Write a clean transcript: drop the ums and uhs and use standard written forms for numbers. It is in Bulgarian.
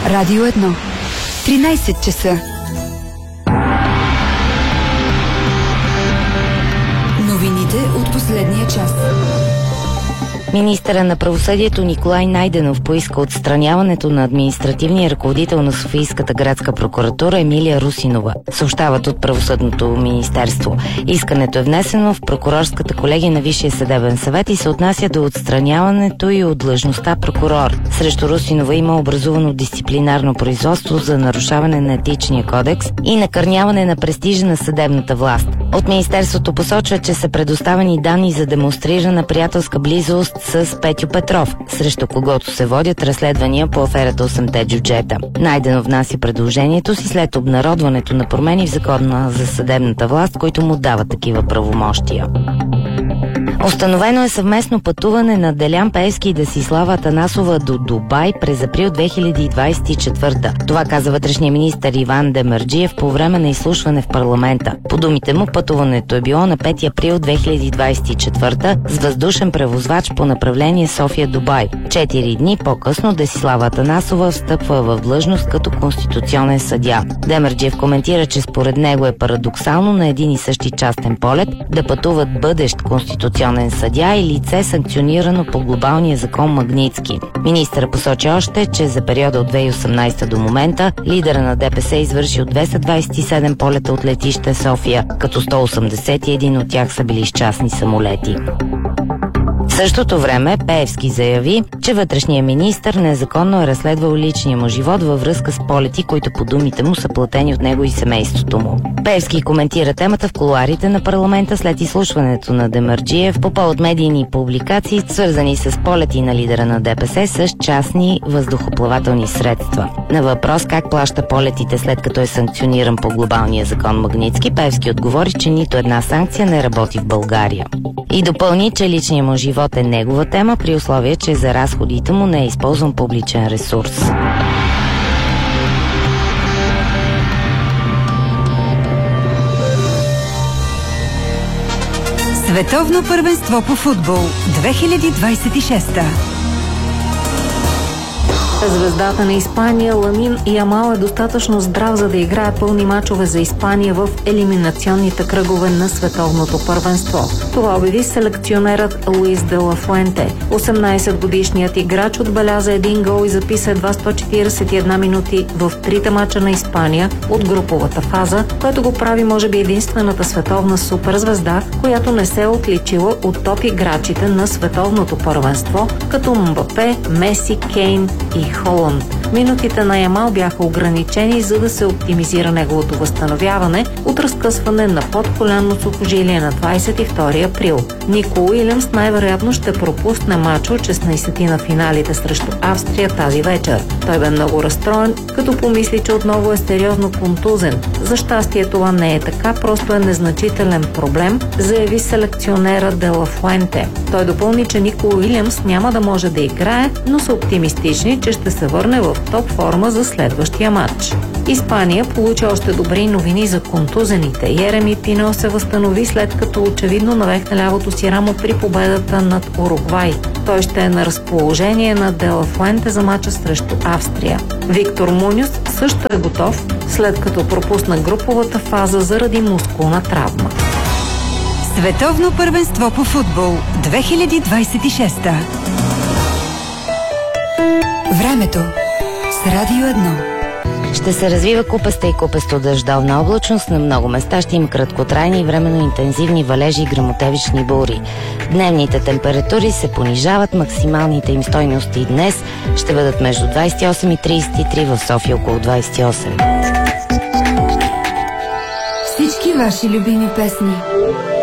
Радио 1. 13 часа. Новините от последния час. Министърът на правосъдието Николай Найденов поиска отстраняването на административния ръководител на Софийската градска прокуратура Емилия Русинова, съобщават от Правосъдното министерство. Искането е внесено в прокурорската колегия на Висшия съдебен съвет и се отнася до отстраняването и от длъжността прокурор. Срещу Русинова има образувано дисциплинарно производство за нарушаване на етичния кодекс и накърняване на престижа на съдебната власт. От министерството посочва, че са предоставени данни за демонстрирана приятелска близост с Петю Петров, срещу когото се водят разследвания по аферата 8-те джуджета. Найденов внася предложението си след обнародването на промени в закона за съдебната власт, които му дават такива правомощия. Установено е съвместно пътуване на Делян Пеевски и Десислава Атанасова до Дубай през април 2024. Това каза вътрешния министър Иван Демерджиев по време на изслушване в парламента. По думите му, пътуването е било на 5 април 2024 с въздушен превозвач по направление София-Дубай. 4 дни по-късно Десислава Атанасова встъпва в длъжност като конституционен съдия. Демерджиев коментира, че според него е парадоксално на един и същи частен полет да пътуват бъдещ конституционен съдия и лице, санкционирано по глобалния закон Магнитски. Министърът посочи още, че за периода от 2018 до момента лидера на ДПС е извършил 227 полета от летище София, като 181 от тях са били с частни самолети. В същото време Пеевски заяви, че вътрешният министър незаконно е разследвал личния му живот във връзка с полети, които по думите му са платени от него и семейството му. Пеевски коментира темата в кулоарите на парламента след изслушването на Демерджиев по повод медийни публикации, свързани с полети на лидера на ДПС с частни въздухоплавателни средства. На въпрос как плаща полетите след като е санкциониран по глобалния закон Магнитски, Пеевски отговори, че нито една санкция не работи в България. И допълни, че личният му живот е негова тема, при условие, че за разходите му не е използван публичен ресурс. Световно първенство по футбол 2026. Звездата на Испания Ламин Ямал е достатъчно здрав, за да играе пълни мачове за Испания в елиминационните кръгове на световното първенство. Това обяви селекционерът Луис де ла Фуенте. 18-годишният играч отбеляза един гол и записа едва 141 минути в трите мача на Испания от груповата фаза, което го прави може би единствената световна суперзвезда, която не се е отличила от топ играчите на световното първенство, като Мбапе, Меси, Кейн и Холанд. Минутите на Ямал бяха ограничени, за да се оптимизира неговото възстановяване от разкъсване на подколянно сухожилие на 22 април. Нико Уилямс най-вероятно ще пропусне мача от 16 на финалите срещу Австрия тази вечер. Той бе много разстроен, като помисли, че отново е сериозно контузен. За щастие това не е така, просто е незначителен проблем, заяви селекционера де ла Фуенте. Той допълни, че Нико Уилямс няма да може да играе, но са оптимистични, че ще се върне в топ форма за следващия матч. Испания получи още добри новини за контузените. Ереми Пино се възстанови, след като очевидно навехна лявото си рамо при победата над Уругвай. Той ще е на разположение на де ла Фуенте за матча срещу Австрия. Виктор Муньос също е готов, след като пропусна груповата фаза заради мускулна травма. Световно първенство по футбол 2026. Времето с Радио 1. Ще се развива купеста и купесто дъждовна облачност. На много места ще има краткотрайни и временно интензивни валежи и гръмотевични бури. Дневните температури се понижават. Максималните им стойности днес ще бъдат между 28 и 33, в София около 28. Всички ваши любими песни